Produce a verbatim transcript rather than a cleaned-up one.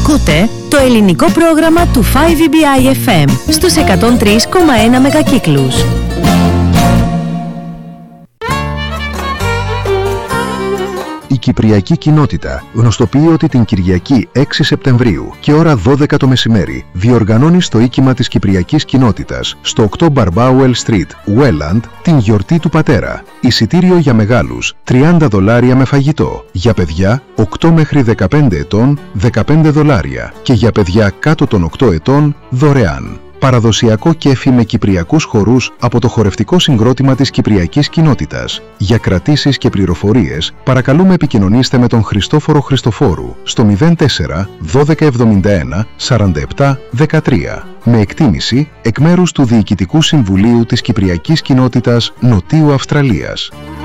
Ακούτε το ελληνικό πρόγραμμα του φάιβ ι μπι άι εφ εμ στους εκατόν τρία κόμμα ένα μεγακύκλους. Η Κυπριακή Κοινότητα γνωστοποιεί ότι την Κυριακή έξι Σεπτεμβρίου και ώρα δώδεκα το μεσημέρι διοργανώνει στο οίκημα της Κυπριακής Κοινότητας στο οκτώ Barbauel Street, Welland, την γιορτή του πατέρα. Εισιτήριο για μεγάλους τριάντα δολάρια με φαγητό, για παιδιά οκτώ μέχρι δεκαπέντε ετών δεκαπέντε δολάρια και για παιδιά κάτω των οκτώ ετών δωρεάν. Παραδοσιακό κέφι με κυπριακούς χορούς από το χορευτικό συγκρότημα της Κυπριακής Κοινότητας. Για κρατήσεις και πληροφορίες παρακαλούμε επικοινωνήστε με τον Χριστόφορο Χριστοφόρου στο μηδέν τέσσερα δώδεκα εβδομήντα ένα σαράντα επτά δεκατρία με εκτίμηση εκ μέρους του Διοικητικού Συμβουλίου της Κυπριακής Κοινότητας Νοτιού Αυστραλίας.